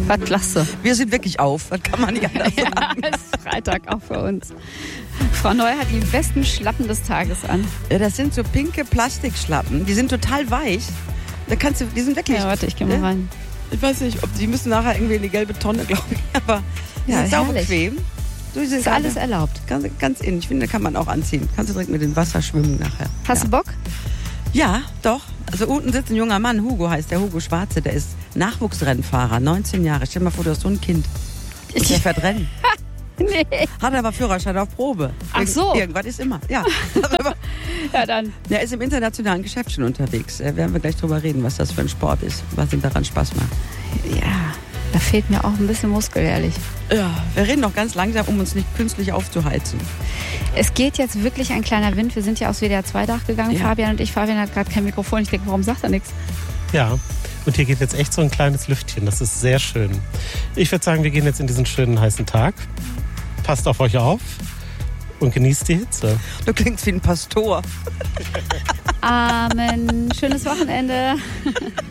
Was lachst du? Wir sind wirklich auf, das kann man nicht anders sagen. Ja, ist Freitag auch für uns. Frau Neu hat die besten Schlappen des Tages an. Ja, das sind so pinke Plastikschlappen, die sind total weich. Da kannst du, die sind wirklich... Ja, warte, ich geh mal rein. Ich weiß nicht, ob die müssen nachher irgendwie in die gelbe Tonne, glaube ich, aber die Ja, sind sau herrlich. bequem. So, die sind Ist alles erlaubt. ganz innen. Ich finde, kann man auch anziehen. Kannst du direkt mit dem Wasser schwimmen nachher. Hast du Bock? Ja, doch. Also unten sitzt ein junger Mann, Hugo heißt der, Hugo Schwarze, der ist Nachwuchsrennfahrer, 19 Jahre. Stell dir mal vor, du hast so ein Kind. Und der fährt Rennen. Nee. Hat aber Führerschein auf Probe. Ach so. Irgendwas ist immer, ja. Ja, dann. Er ist im internationalen Geschäft schon unterwegs. Werden wir gleich drüber reden, was das für ein Sport ist, was ihm daran Spaß macht. Ja, da fehlt mir auch ein bisschen Muskel, ehrlich. Ja, wir reden noch ganz langsam, um uns nicht künstlich aufzuheizen. Es geht jetzt wirklich ein kleiner Wind. Wir sind ja aufs WDR 2-Dach gegangen, Ja. Fabian und ich. Fabian hat gerade kein Mikrofon. Ich denke, warum sagt er nichts? Ja, und hier geht jetzt echt so ein kleines Lüftchen. Das ist sehr schön. Ich würde sagen, wir gehen jetzt in diesen schönen heißen Tag. Passt auf euch auf und genießt die Hitze. Du klingst wie ein Pastor. Amen. Schönes Wochenende.